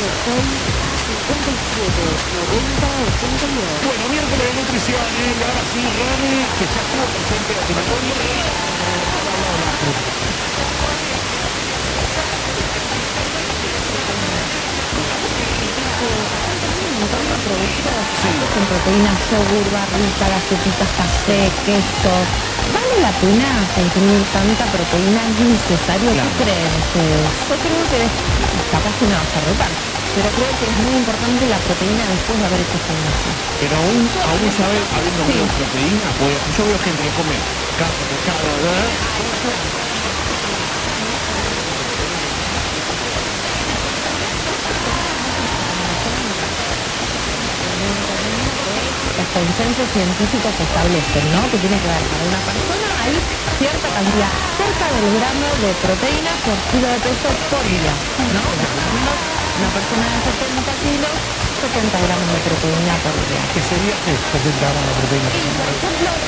Bueno, miércoles de nutrición, y ahora sí, Rani, que ya estuvo presente en la Con proteínas, yogur, barrita, galletitas, café, queso. ¿Vale la pena consumir tanta proteína? ¿Es necesario? ¿Qué creen ustedes? Yo creo que capaz que me vas a retar, pero creo que es muy importante la proteína después de haber hecho gimnasia. Pero aún sabe, habiendo comido proteína, pues yo veo gente que come carne, pescado, ¿verdad? Los consensos científicos establecen, ¿no? Que tiene que haber para una persona hay cierta cantidad, cerca del gramo de proteína por kilo de peso por día, ¿no? Una persona de 70 kilos, 70 gramos de proteína por día. ¿Qué sería? ¿Qué? 70 gramos de proteína. Y, por ejemplo,